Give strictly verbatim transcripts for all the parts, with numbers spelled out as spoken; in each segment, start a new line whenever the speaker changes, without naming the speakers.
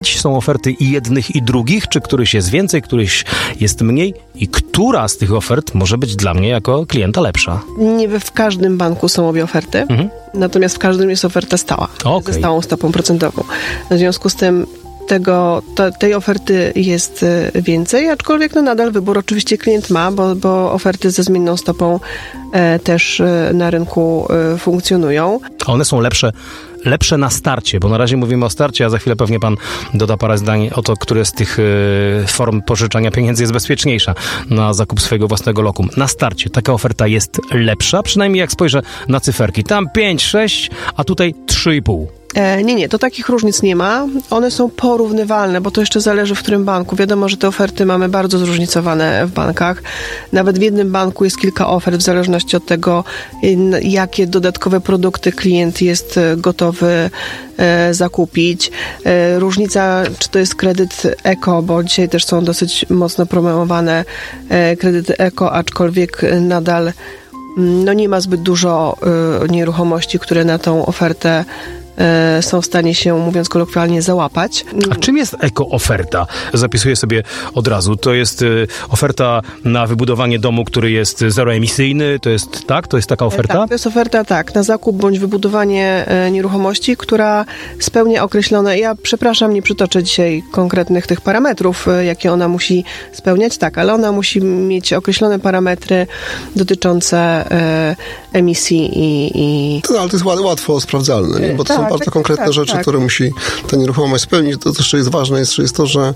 sprawdzić? Są oferty i jednych, i drugich? Czy któryś jest więcej, któryś jest mniej? I która z tych ofert może być dla mnie jako klienta lepsza?
Nie we w każdym banku są obie oferty, mhm. natomiast w każdym jest oferta stała, okay. ze stałą stopą procentową. W związku z tym Tego, to, tej oferty jest więcej, aczkolwiek no nadal wybór oczywiście klient ma, bo, bo oferty ze zmienną stopą e, też e, na rynku e, funkcjonują.
One są lepsze, lepsze na starcie, bo na razie mówimy o starcie, a za chwilę pewnie pan doda parę zdań o to, które z tych e, form pożyczania pieniędzy jest bezpieczniejsza na zakup swojego własnego lokum. Na starcie taka oferta jest lepsza, przynajmniej jak spojrzę na cyferki. Tam pięć, sześć, a tutaj trzy i pół.
E, nie, nie, to takich różnic nie ma. One są porównywalne, bo to jeszcze zależy w którym banku. Wiadomo, że te oferty mamy bardzo zróżnicowane w bankach. Nawet w jednym banku jest kilka ofert w zależności od tego, jakie dodatkowe produkty klient jest gotowy e, zakupić. E, różnica, czy to jest kredyt eko, bo dzisiaj też są dosyć mocno promowane e, kredyty eko, aczkolwiek nadal no nie ma zbyt dużo e, nieruchomości, które na tą ofertę są w stanie się, mówiąc kolokwialnie, załapać.
A czym jest ekooferta? Zapisuję sobie od razu. To jest y, oferta na wybudowanie domu, który jest zeroemisyjny. To jest tak? To jest taka oferta?
Tak, to jest oferta, tak, na zakup bądź wybudowanie e, nieruchomości, która spełnia określone, ja przepraszam, nie przytoczę dzisiaj konkretnych tych parametrów, e, jakie ona musi spełniać, tak, ale ona musi mieć określone parametry dotyczące e, emisji i... i...
To, ale to jest łatwo sprawdzalne, nie? Bo to tak, są bardzo tak, konkretne tak, rzeczy, tak. które musi ta nieruchomość spełnić. To też jest ważne, jest, jest to, że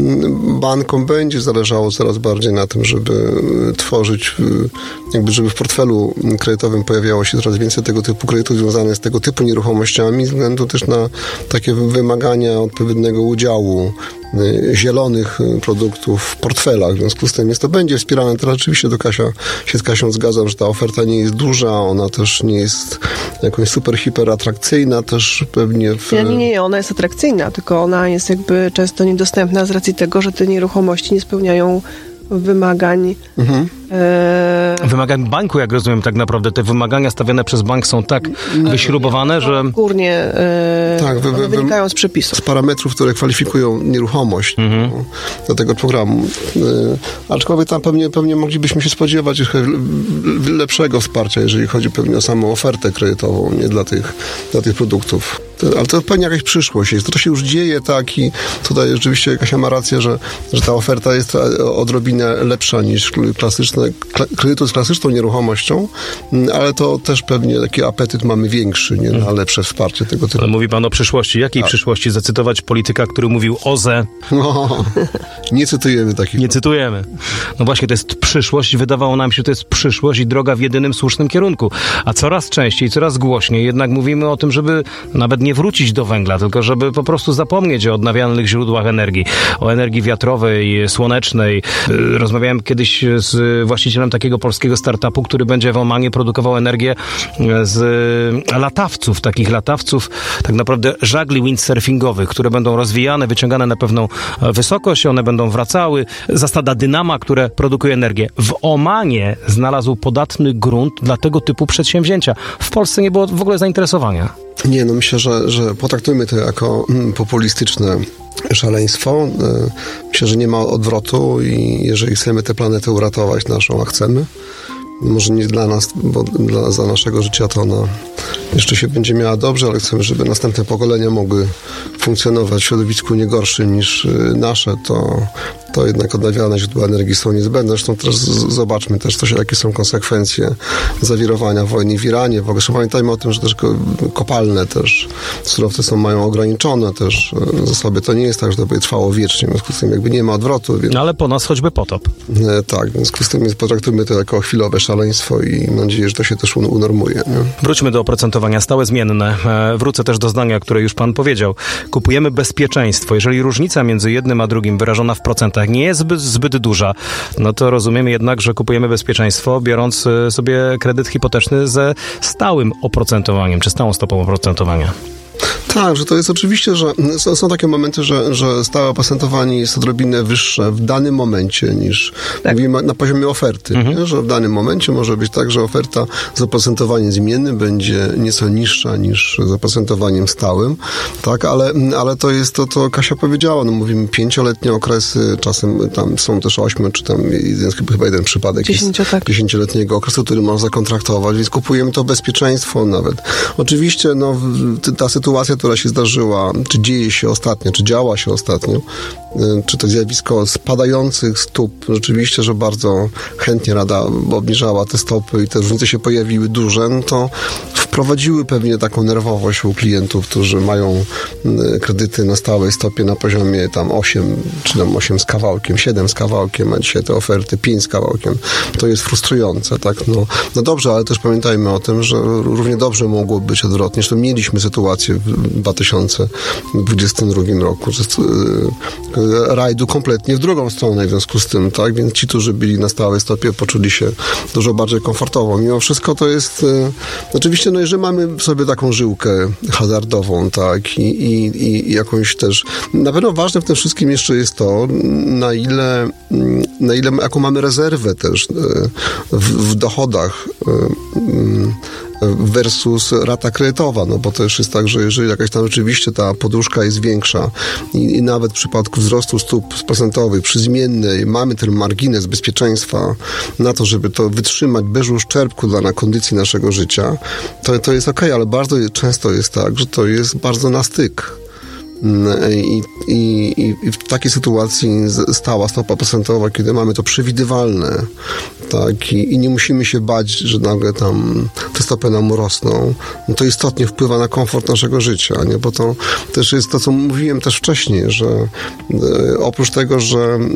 bankom będzie zależało coraz bardziej na tym, żeby tworzyć, jakby żeby w portfelu kredytowym pojawiało się coraz więcej tego typu kredytów związanych z tego typu nieruchomościami, ze względu też na takie wymagania odpowiedniego udziału zielonych produktów w portfelach. W związku z tym jest to będzie wspierane. Teraz oczywiście do Kasia się z Kasią zgadzam, że ta oferta nie jest duża, ona też nie jest jakąś super, hiper atrakcyjna, też pewnie w...
Nie, nie, nie, ona jest atrakcyjna, tylko ona jest jakby często niedostępna z racji tego, że te nieruchomości nie spełniają wymagań mhm. e...
wymagań banku, jak rozumiem, tak naprawdę te wymagania stawiane przez bank są tak no, wyśrubowane, że
górnie e...
tak, wy, wy,
wynikają z przepisów.
Z parametrów, które kwalifikują nieruchomość mhm. do, do tego programu. E, aczkolwiek tam pewnie, pewnie moglibyśmy się spodziewać lepszego wsparcia, jeżeli chodzi pewnie o samą ofertę kredytową, nie dla tych, dla tych produktów. Ale to pewnie jakaś przyszłość jest. To się już dzieje, tak, i tutaj rzeczywiście Kasia ma rację, że, że ta oferta jest odrobinę lepsza niż klasyczne, kredytu z klasyczną nieruchomością, ale to też pewnie taki apetyt mamy większy, nie, na lepsze wsparcie tego typu.
Ale mówi pan o przyszłości. Jakiej tak. przyszłości? Zacytować polityka, który mówił O Z E?
No, nie cytujemy takich.
Nie cytujemy. No właśnie, to jest przyszłość. Wydawało nam się, że to jest przyszłość i droga w jedynym słusznym kierunku. A coraz częściej, coraz głośniej jednak mówimy o tym, żeby nawet nie wrócić do węgla, tylko żeby po prostu zapomnieć o odnawialnych źródłach energii, o energii wiatrowej, słonecznej. Rozmawiałem kiedyś z właścicielem takiego polskiego startupu, który będzie w Omanie produkował energię z latawców, takich latawców, tak naprawdę żagli windsurfingowych, które będą rozwijane, wyciągane na pewną wysokość, one będą wracały. Zasada dynama, które produkuje energię. W Omanie znalazł podatny grunt dla tego typu przedsięwzięcia. W Polsce nie było w ogóle zainteresowania.
Nie, no myślę, że, że potraktujmy to jako mm, populistyczne szaleństwo. Myślę, że nie ma odwrotu i jeżeli chcemy tę planetę uratować naszą, a chcemy, może nie dla nas, bo dla, za naszego życia to ona jeszcze się będzie miała dobrze, ale chcemy, żeby następne pokolenia mogły funkcjonować w środowisku nie gorszym niż nasze, to, to jednak odnawialne źródła energii są niezbędne. Zresztą teraz zobaczmy też, to się, jakie są konsekwencje zawirowania wojny w Iranie. W ogóle pamiętajmy o tym, że też kopalne też surowce są, mają ograniczone też zasoby. To nie jest tak, że to by trwało wiecznie. W związku z tym jakby nie ma odwrotu. Więc...
No ale po nas choćby potop.
E, tak, w związku z tym potraktujmy to jako chwilowe szaleństwo i mam nadzieję, że to się też unormuje. Nie?
Wróćmy do oprocentowania. Stałe zmienne. E, wrócę też do zdania, które już pan powiedział. Kupujemy bezpieczeństwo. Jeżeli różnica między jednym a drugim wyrażona w procentach nie jest zbyt, zbyt duża, no to rozumiemy jednak, że kupujemy bezpieczeństwo, biorąc sobie kredyt hipoteczny ze stałym oprocentowaniem, czy stałą stopą oprocentowania.
Tak, że to jest oczywiście, że są, są takie momenty, że, że stałe oprocentowanie jest odrobinę wyższe w danym momencie niż tak. mówimy na poziomie oferty, mhm. nie? Że w danym momencie może być tak, że oferta z oprocentowaniem zmiennym będzie nieco niższa niż z oprocentowaniem stałym, tak, ale, ale to jest to, co Kasia powiedziała, no mówimy pięcioletnie okresy, czasem tam są też ośmiu, czy tam jeden, chyba jeden przypadek
Dziesięcio, tak.
dziesięcioletniego okresu, który można zakontraktować, więc kupujemy to bezpieczeństwo nawet. Oczywiście, no, ta sytuacja, która się zdarzyła, czy dzieje się ostatnio, czy działa się ostatnio, czy to zjawisko spadających stóp, rzeczywiście, że bardzo chętnie Rada obniżała te stopy i te różnice się pojawiły duże, no to wprowadziły pewnie taką nerwowość u klientów, którzy mają kredyty na stałej stopie na poziomie tam osiem, czy tam osiem z kawałkiem, siedem z kawałkiem, a dzisiaj te oferty pięć z kawałkiem. To jest frustrujące, tak? No, no dobrze, ale też pamiętajmy o tym, że równie dobrze mogło być odwrotnie. Zresztą mieliśmy sytuację w dwa tysiące dwudziestym drugim roku, że rajdu kompletnie w drugą stronę w związku z tym, tak? Więc ci, którzy byli na stałej stopie, poczuli się dużo bardziej komfortowo. Mimo wszystko to jest, e, oczywiście, no jeżeli mamy w sobie taką żyłkę hazardową, tak? I, i, i jakąś też, na pewno ważne w tym wszystkim jeszcze jest to, na ile, na ile jaką mamy rezerwę też w, w dochodach versus rata kredytowa, no bo to też jest tak, że jeżeli jakaś tam rzeczywiście ta poduszka jest większa i, i nawet w przypadku wzrostu stóp procentowych przy zmiennej mamy ten margines bezpieczeństwa na to, żeby to wytrzymać bez uszczerbku dla na kondycji naszego życia, to, to jest okej, ale bardzo często jest tak, że to jest bardzo na styk. I, i, I w takiej sytuacji stała stopa procentowa, kiedy mamy to przewidywalne, tak, i, i nie musimy się bać, że nagle tam te stopy nam rosną, no to istotnie wpływa na komfort naszego życia, nie? Bo to też jest to, co mówiłem też wcześniej, że e, oprócz tego, że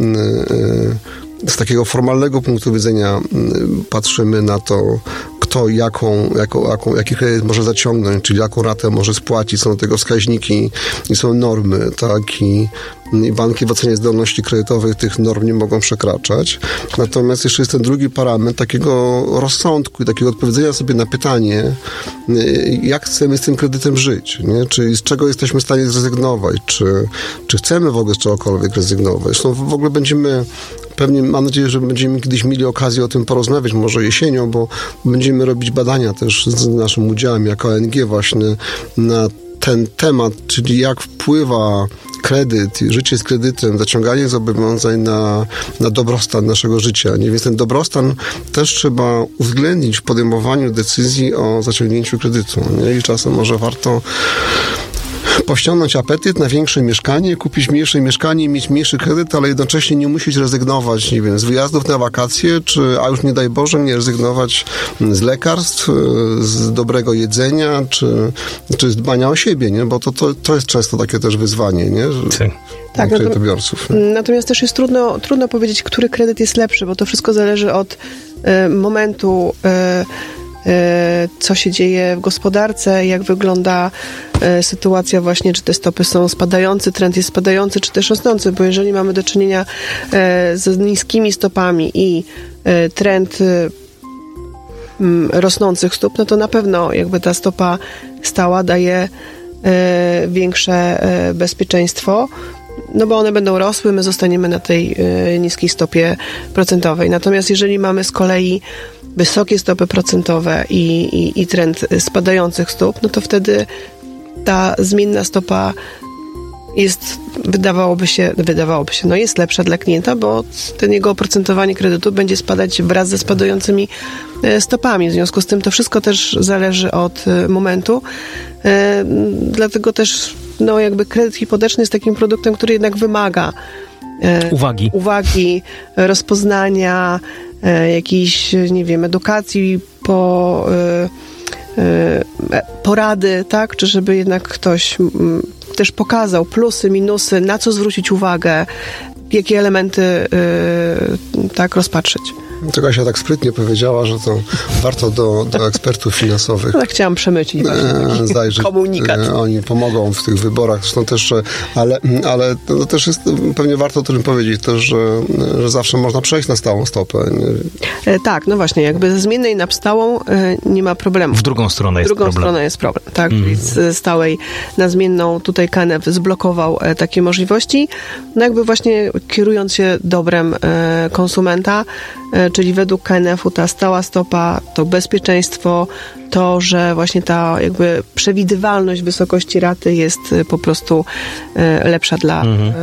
e, z takiego formalnego punktu widzenia patrzymy na to, kto jaką, jaką, jaką, jaki kredyt może zaciągnąć, czyli jaką ratę może spłacić, są do tego wskaźniki i są normy, tak, i, i banki w ocenie zdolności kredytowej tych norm nie mogą przekraczać. Natomiast jeszcze jest ten drugi parametr takiego rozsądku i takiego odpowiedzenia sobie na pytanie, jak chcemy z tym kredytem żyć, nie? Czyli z czego jesteśmy w stanie zrezygnować, czy, czy chcemy w ogóle z czegokolwiek rezygnować. Zresztą w ogóle będziemy pewnie, mam nadzieję, że będziemy kiedyś mieli okazję o tym porozmawiać, może jesienią, bo będziemy robić badania też z naszym udziałem jako A N G właśnie na ten temat, czyli jak wpływa kredyt, życie z kredytem, zaciąganie zobowiązań na, na dobrostan naszego życia. Nie? Więc ten dobrostan też trzeba uwzględnić w podejmowaniu decyzji o zaciągnięciu kredytu. Nie? I czasem może warto powściągnąć apetyt na większe mieszkanie, kupić mniejsze mieszkanie, mieć mniejszy kredyt, ale jednocześnie nie musieć rezygnować, nie wiem, z wyjazdów na wakacje, czy, a już nie daj Boże, nie rezygnować z lekarstw, z dobrego jedzenia, czy, czy z dbania o siebie, nie? Bo to, to, to jest często takie też wyzwanie, nie? Że,
tak,
kredytobiorców.
No to, natomiast też jest trudno, trudno powiedzieć, który kredyt jest lepszy, bo to wszystko zależy od y, momentu, y, co się dzieje w gospodarce, jak wygląda sytuacja właśnie, czy te stopy są spadające, trend jest spadający, czy też rosnący, bo jeżeli mamy do czynienia z niskimi stopami i trend rosnących stóp, no to na pewno jakby ta stopa stała daje większe bezpieczeństwo, no bo one będą rosły, my zostaniemy na tej niskiej stopie procentowej. Natomiast jeżeli mamy z kolei wysokie stopy procentowe i, i, i trend spadających stóp, no to wtedy ta zmienna stopa jest, wydawałoby się, wydawałoby się, no jest lepsza dla klienta, bo ten jego oprocentowanie kredytu będzie spadać wraz ze spadającymi stopami. W związku z tym to wszystko też zależy od momentu. Dlatego też no jakby kredyt hipoteczny jest takim produktem, który jednak wymaga
uwagi,
uwagi rozpoznania, jakiejś, nie wiem, edukacji, po, porady, tak? Czy żeby jednak ktoś też pokazał plusy, minusy, na co zwrócić uwagę, jakie elementy tak rozpatrzyć.
To Kasia tak sprytnie powiedziała, że to warto do, do ekspertów finansowych
No tak chciałam przemycić właśnie taki
zajrzeć.
komunikat.
Oni pomogą w tych wyborach, zresztą też, ale, ale to też jest, pewnie warto o tym powiedzieć też, że, że zawsze można przejść na stałą stopę.
E, tak, no właśnie, jakby ze zmiennej na stałą e, nie ma problemu.
W drugą stronę
W
jest
drugą
problem.
stronę jest problem, tak?
Mhm.
Czyli z stałej na zmienną tutaj K N F zblokował e, takie możliwości, no jakby właśnie kierując się dobrem e, konsumenta, e, czyli według K N F u ta stała stopa, to bezpieczeństwo, to, że właśnie ta jakby przewidywalność wysokości raty jest e, po prostu e, lepsza dla,
Mhm.